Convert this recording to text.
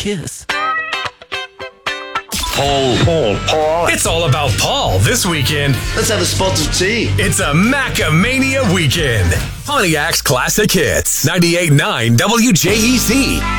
kiss. Paul. It's all about Paul this weekend. Let's have a spot of tea. It's a Macamania weekend. Pontiac's Classic Hits. 98.9 WJEC.